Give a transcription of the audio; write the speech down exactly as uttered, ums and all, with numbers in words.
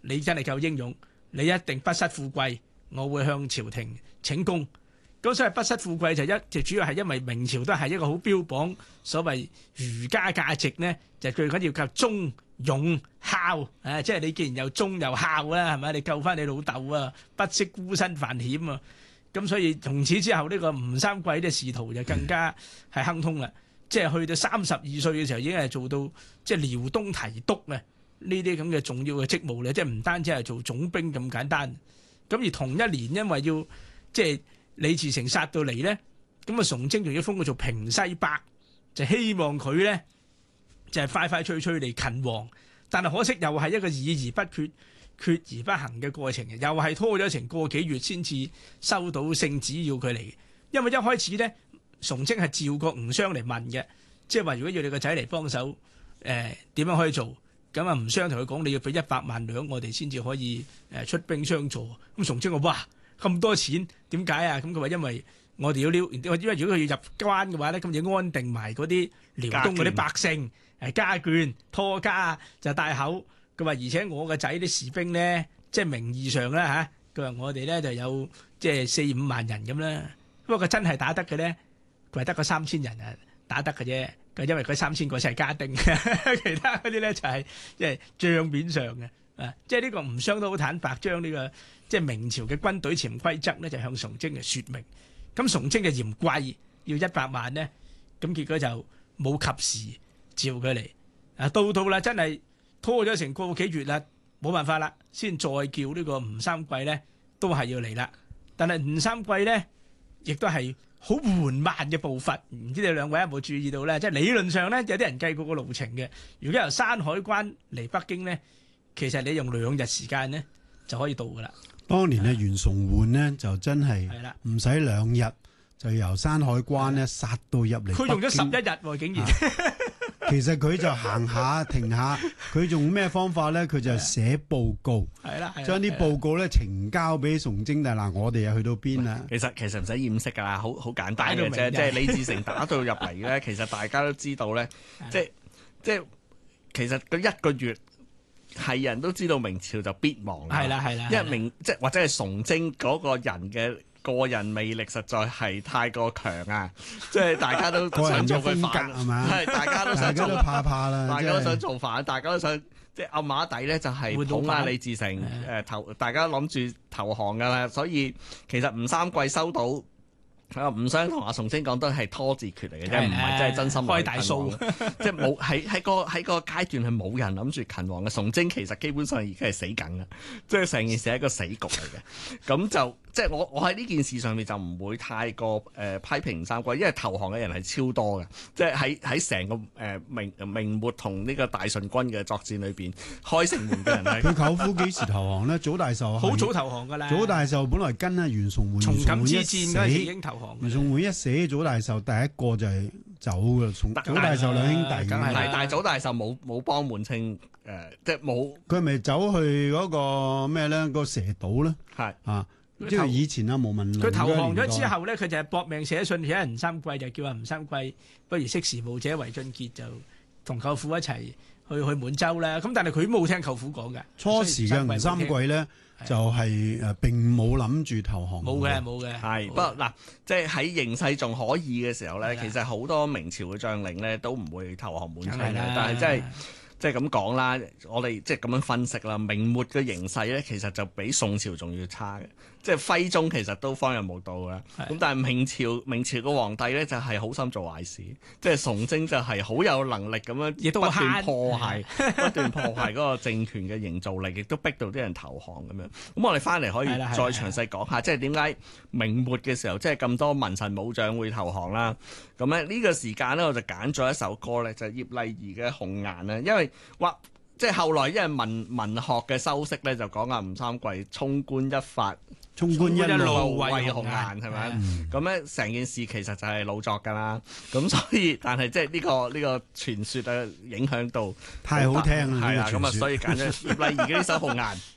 你真係夠英勇，你一定不失富貴，我會向朝廷請功。咁所以不失富貴就一就主要係因為明朝都係一個好標榜所謂儒家價值呢，就最緊要靠忠勇孝，誒，即係你既然又忠又孝啦，係咪？你救翻你老豆啊，不惜孤身犯險啊！咁所以從此之後呢個吳三桂嘅仕途就更加係亨通啦。即係去到三十二歲嘅時候已經係做到即係遼東提督啊呢啲咁嘅重要嘅職務咧，即係唔單止係做總兵咁簡單。咁而同一年因為要即係李自成殺到嚟咧，咁啊崇禎仲要封佢做平西伯，就希望佢咧就係快快脆脆嚟勤王。但係可惜又係一個議而不決、決而不行嘅過程，又係拖咗成個幾月先至收到聖旨要佢嚟。因為一開始咧，崇禎係召過吳襄嚟問嘅，即係話如果要你個仔嚟幫手，誒、呃、點樣可以做？咁啊吳襄同佢講，你要俾一百萬兩，我哋先至可以誒出兵相助。咁崇禎話：哇，咁多錢點解啊？咁佢話因為我哋要撩，因為如果佢要入關嘅話咧，咁要安定埋嗰啲遼東嗰啲百姓，誒家眷拖家就帶口。佢話而且我個仔啲士兵咧，即係名義上啦嚇，佢話我哋咧就有即係四五萬人咁啦。不過佢真係打得嘅咧，佢係得個三千人啊打得嘅啫。佢因為佢三千個先係家丁，其他嗰啲咧就係即係帳面上嘅。啊，即係呢個吳襄都好坦白，將呢個即係明朝嘅軍隊潛規則咧，就向崇禎嘅説明。咁崇禎就嫌貴，要一百萬咧，咁結果就冇及時召佢嚟。啊，到到啦，真係拖咗成個幾月啦，冇辦法啦，先再叫呢個吳三桂咧，都係要嚟啦。但係吳三桂咧，亦都係好緩慢嘅步伐，唔知你兩位有冇注意到咧？即係理論上咧，有啲人計過個路程嘅。如果由山海關嚟北京咧，其實你用兩日時間咧就可以到噶啦。 當年咧，袁崇煥呢，就真係唔使兩日，就由山海關咧殺到入嚟。 佢用咗十一日喎，竟然。 其實佢就行下停下，佢用咩方法咧？佢就寫報告，將啲報告咧呈交俾崇禎。但係嗱，我哋又去到邊啊？ 其實其實唔使掩飾㗎啦，好好簡單嘅啫。即係李自成打到入嚟咧，其實大家都知道咧，即係即係其實嗰一個月係人都知道明朝就必亡。 係啦係啦， 因為明即係或者係崇禎嗰個人嘅個人魅力實在係太過強啊！即係大家都想做佢反係嘛？係大家都想做， 大家都怕怕啦， 大家都想做反，大家都想即係暗馬底咧，就係捧下李自成誒投，大家諗住投降㗎啦。所以其實吳三桂收到啊吳襄同阿崇禎講都係拖字訣嚟嘅啫，唔係真係真心開大數，即係冇喺喺個喺個階段係冇人諗住勤王嘅。崇禎其實基本上已經係死緊嘅，即係成件事係一個死局嚟嘅。咁就即係我我喺呢件事上面就唔會太過誒、呃、批評吳三桂，因為投降嘅人係超多嘅，即係喺喺成個誒、呃、明明末同呢個大順軍嘅作戰裏邊，開城門嘅人係佢舅父幾時投降咧？祖大壽好早投降㗎啦。 祖大壽本來跟阿袁崇煥， 松錦之戰嗰陣時已經投降。 袁崇煥一死，祖大壽第一個就係走㗎。祖大壽兩兄弟， 梗係但係祖大壽冇冇幫滿清誒、呃，即係冇佢係咪走去嗰個咩咧？個蛇島咧？ 係啊。即係以前啊，毛文佢投降咗之後咧，佢就係搏命寫信寫吳三桂，就叫阿吳三桂不如識時務者為俊傑，就同舅父一齊去去滿洲啦。咁但係佢冇聽舅父講嘅。 初時嘅吳三桂咧，就係誒並冇諗住投降。 冇嘅，冇嘅。 係不過嗱，即係喺形勢仲可以嘅時候咧，其實好多明朝嘅將領咧都唔會投降滿清嘅，但係真係。即係咁講啦，我哋即係咁樣分析啦。明末嘅形勢咧，其實就比宋朝仲要差嘅。即係徽宗其實都荒淫無道嘅，咁但係明朝明朝個皇帝咧就係好心做壞事，即係崇禎就係好有能力咁樣亦都不斷破壞，不斷破壞嗰個政權嘅營造力，亦都逼到啲人投降咁樣。咁我哋翻嚟可以再詳細講下，即係點解明末嘅時候即係咁多文臣武將會投降啦？咁咧呢個時間咧，我就揀咗一首歌咧，就係葉麗儀嘅《紅顏》啦，因為哇，即係後來因為文文學嘅修飾咧，就講阿吳三桂衝冠一發。 衝冠一怒為紅顏係咪？咁咧成件事其實就係老作㗎啦。咁所以，但係即係呢個呢、呢個傳說啊，影響到太好聽啦。 係啊，咁啊，所以揀咗葉麗儀嘅呢首《紅顏》。